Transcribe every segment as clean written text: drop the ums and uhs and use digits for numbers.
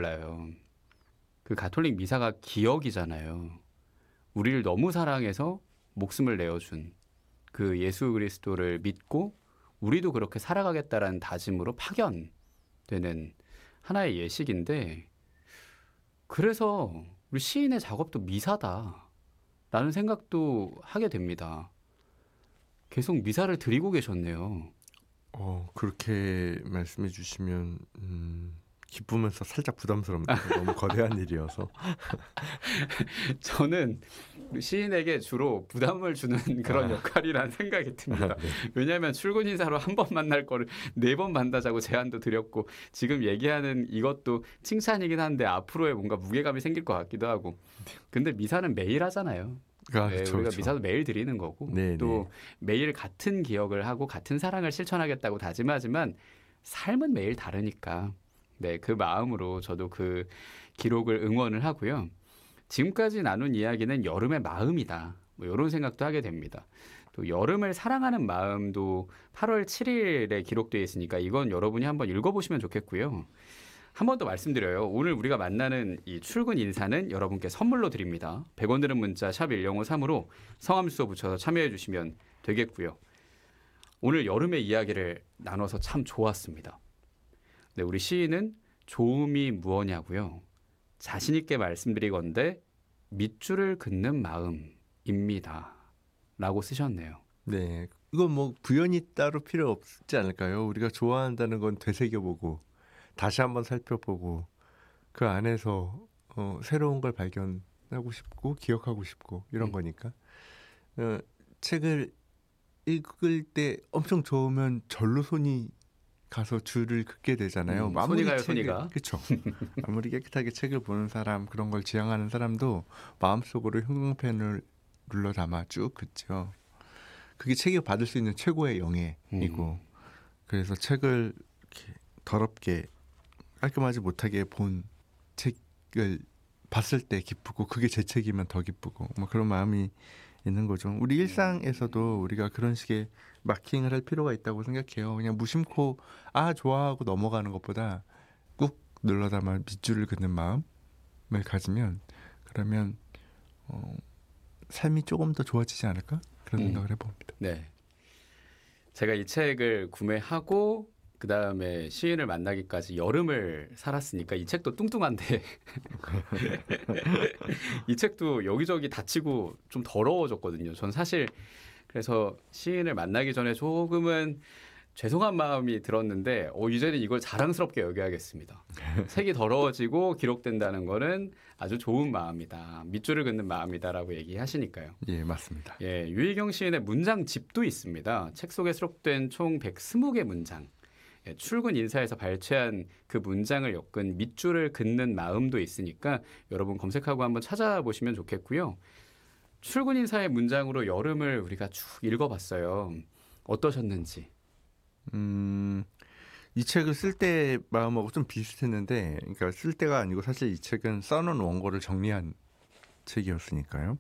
떠올라요. 그 가톨릭 미사가 기억이잖아요. 우리를 너무 사랑해서 목숨을 내어준 그 예수 그리스도를 믿고 우리도 그렇게 살아가겠다라는 다짐으로 파견되는 하나의 예식인데, 그래서 우리 시인의 작업도 미사다라는 생각도 하게 됩니다. 계속 미사를 드리고 계셨네요. 그렇게 말씀해 주시면 기쁘면서 살짝 부담스럽네요. 너무 거대한 일이어서. 저는 시인에게 주로 부담을 주는 그런 역할이라는 생각이 듭니다. 네. 왜냐하면 출근 인사로 한 번 만날 거를 4번 만나자고 제안도 드렸고, 지금 얘기하는 이것도 칭찬이긴 한데 앞으로의 뭔가 무게감이 생길 것 같기도 하고. 근데 미사는 매일 하잖아요. 네, 그쵸, 우리가 그쵸. 미사도 매일 드리는 거고, 네, 또 매일 같은 기억을 하고 같은 사랑을 실천하겠다고 다짐하지만 삶은 매일 다르니까, 네, 그 마음으로 저도 그 기록을 응원을 하고요. 지금까지 나눈 이야기는 여름의 마음이다, 뭐 이런 생각도 하게 됩니다. 또 여름을 사랑하는 마음도 8월 7일에 기록되어 있으니까 이건 여러분이 한번 읽어보시면 좋겠고요. 한 번 더 말씀드려요. 오늘 우리가 만나는 이 출근 인사는 여러분께 선물로 드립니다. 100원 드는 문자 샵 1053으로 성함 주소 붙여서 참여해 주시면 되겠고요. 오늘 여름의 이야기를 나눠서 참 좋았습니다. 네, 우리 시인은 좋음이 무엇냐고요. 자신 있게 말씀드리건대 밑줄을 긋는 마음입니다. 라고 쓰셨네요. 네, 이건 뭐 부연이 따로 필요 없지 않을까요? 우리가 좋아한다는 건 되새겨보고 다시 한번 살펴보고 그 안에서 새로운 걸 발견하고 싶고 기억하고 싶고 이런 거니까. 책을 읽을 때 엄청 좋으면 절로 손이 가서 줄을 긋게 되잖아요. 손이 가요, 손이 가. 그렇죠. 아무리 깨끗하게 책을 보는 사람, 그런 걸 지향하는 사람도 마음속으로 형광펜을 눌러 담아 쭉 긋죠. 그게 책이 받을 수 있는 최고의 영예이고, 그래서 책을 이렇게 더럽게 깔끔하지 못하게 본 책을 봤을 때 기쁘고, 그게 제 책이면 더 기쁘고, 뭐 그런 마음이 있는 거죠. 우리 일상에서도 우리가 그런 식의 마킹을 할 필요가 있다고 생각해요. 그냥 무심코 좋아하고 넘어가는 것보다 꾹 눌러 담아 밑줄을 긋는 마음을 가지면, 그러면 삶이 조금 더 좋아지지 않을까? 그런 생각을 해봅니다. 네, 제가 이 책을 구매하고 그 다음에 시인을 만나기까지 여름을 살았으니까 이 책도 뚱뚱한데 이 책도 여기저기 다치고 좀 더러워졌거든요. 전 사실 그래서 시인을 만나기 전에 조금은 죄송한 마음이 들었는데 이제는 이걸 자랑스럽게 여겨야겠습니다. 색이 더러워지고 기록된다는 거는 아주 좋은 마음이다, 밑줄을 긋는 마음이다라고 얘기하시니까요. 예, 맞습니다. 예, 유희경 시인의 문장집도 있습니다. 책 속에 수록된 총 120개 문장. 예, 출근 인사에서 발췌한 그 문장을 엮은 밑줄을 긋는 마음도 있으니까 여러분 검색하고 한번 찾아보시면 좋겠고요. 출근 인사의 문장으로 여름을 우리가 쭉 읽어봤어요. 어떠셨는지. 이 책을 쓸 때 마음하고 좀 비슷했는데, 그러니까 쓸 때가 아니고 사실 이 책은 써놓은 원고를 정리한 책이었으니까요.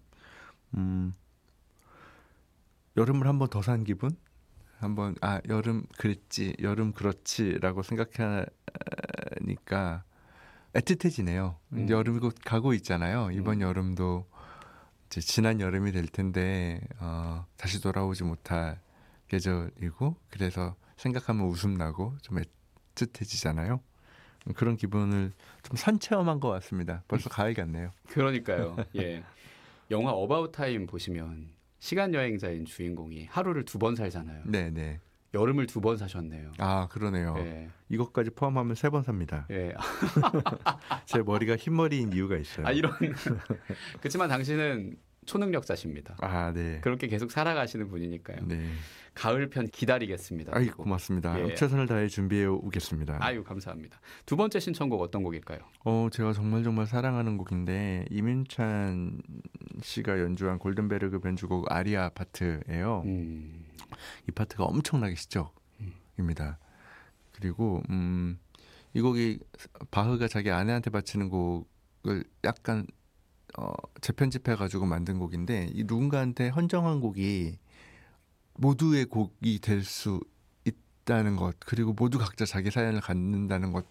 여름을 한 번 더 산 기분? 한번 여름 그랬지, 여름 그렇지라고 생각하니까 애틋해지네요. 여름이 곧 가고 있잖아요. 이번 여름도 이제 지난 여름이 될 텐데 다시 돌아오지 못할 계절이고, 그래서 생각하면 웃음 나고 좀 애틋해지잖아요. 그런 기분을 좀 선체험한 것 같습니다. 벌써 가을 같네요. 그러니까요. 예, 영화 어바웃 타임 보시면 시간 여행자인 주인공이 하루를 2번 살잖아요. 네네. 여름을 2번 사셨네요. 그러네요. 예. 이것까지 포함하면 3번 삽니다. 예. 제 머리가 흰머리인 이유가 있어요. 이런. 그렇지만 당신은 초능력자십니다. 네. 그렇게 계속 살아가시는 분이니까요. 네. 가을 편 기다리겠습니다. 고맙습니다. 예. 최선을 다해 준비해 오겠습니다. 감사합니다. 2번째 신청곡 어떤 곡일까요? 제가 정말 사랑하는 곡인데, 이민찬 씨가 연주한 골든베르그 변주곡 아리아 파트예요. 이 파트가 엄청나게 시적입니다. 그리고 이 곡이 바흐가 자기 아내한테 바치는 곡을 약간 재편집해가지고 만든 곡인데, 이 누군가한테 헌정한 곡이 모두의 곡이 될 수 있다는 것, 그리고 모두 각자 자기 사연을 갖는다는 것,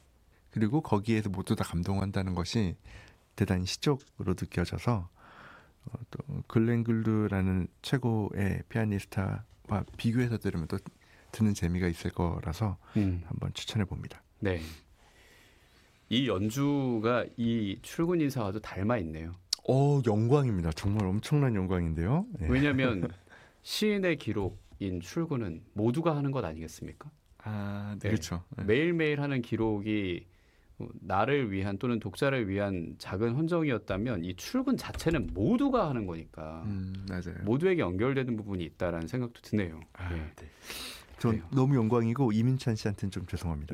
그리고 거기에서 모두 다 감동한다는 것이 대단히 시적으로 느껴져서 또 글렌 글루라는 최고의 피아니스트와 비교해서 들으면 또 듣는 재미가 있을 거라서 한번 추천해 봅니다. 네. 이 연주가 이 출근 인사와도 닮아 있네요. 영광입니다. 정말 엄청난 영광인데요. 네. 왜냐하면 시인의 기록인 출근은 모두가 하는 것 아니겠습니까? 네. 네. 그렇죠. 네. 매일매일 하는 기록이 나를 위한 또는 독자를 위한 작은 헌정이었다면 이 출근 자체는 모두가 하는 거니까 맞아요. 모두에게 연결되는 부분이 있다라는 생각도 드네요. 예. 네. 전 그래요. 너무 영광이고 이민찬 씨한테는 좀 죄송합니다.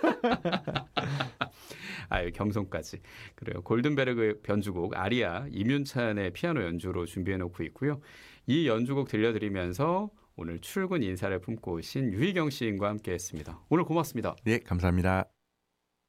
겸손까지. 그래요. 골든베르그 변주곡 아리아 이윤찬의 피아노 연주로 준비해 놓고 있고요. 이 연주곡 들려드리면서 오늘 출근 인사를 품고 오신 유희경 시인과 함께했습니다. 오늘 고맙습니다. 네, 감사합니다.